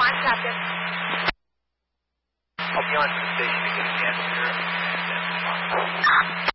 Captain. I'll be on to the station to get an answer.